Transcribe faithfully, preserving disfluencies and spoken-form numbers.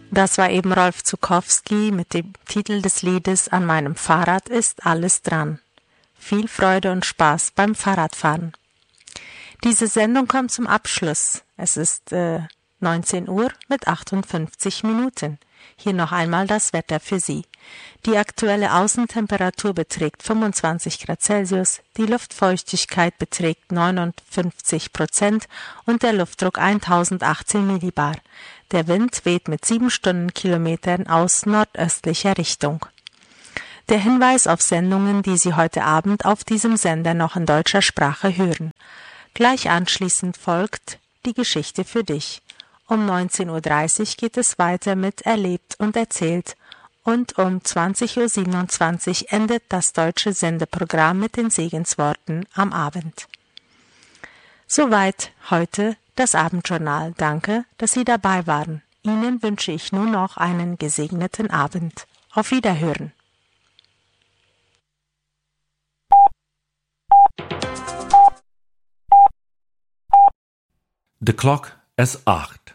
Das war eben Rolf Zuckowski mit dem Titel des Liedes An meinem Fahrrad ist alles dran. Viel Freude und Spaß beim Fahrradfahren. Diese Sendung kommt zum Abschluss. Es ist äh, neunzehn Uhr mit achtundfünfzig Minuten. Hier noch einmal das Wetter für Sie. Die aktuelle Außentemperatur beträgt fünfundzwanzig Grad Celsius, die Luftfeuchtigkeit beträgt neunundfünfzig Prozent und der Luftdruck tausendachtzehn Millibar. Der Wind weht mit sieben Stundenkilometern aus nordöstlicher Richtung. Der Hinweis auf Sendungen, die Sie heute Abend auf diesem Sender noch in deutscher Sprache hören. Gleich anschließend folgt die Geschichte für dich. Um neunzehn Uhr dreißig geht es weiter mit Erlebt und Erzählt und um zwanzig Uhr siebenundzwanzig endet das deutsche Sendeprogramm mit den Segensworten am Abend. Soweit heute das Abendjournal. Danke, dass Sie dabei waren. Ihnen wünsche ich nun noch einen gesegneten Abend. Auf Wiederhören. The clock is acht.